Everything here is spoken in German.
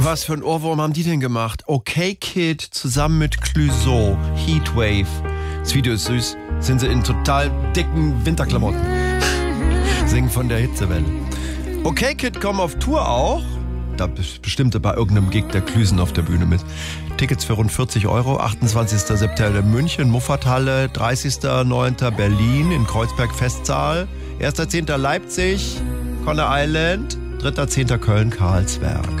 Was für ein Ohrwurm haben die denn gemacht? Okay Kid zusammen mit Clouseau, Heatwave. Das Video ist süß. Sind sie in total dicken Winterklamotten. Singen von der Hitzewelle. Okay Kid kommen auf Tour auch. Da bestimmt bei irgendeinem Gig der Klüsen auf der Bühne mit. Tickets für rund 40 Euro. 28. September München, Muffathalle. 30.09. Berlin in Kreuzberg Festsaal. 1.10. Leipzig, Conner Island. 3.10. Köln, Karlsberg.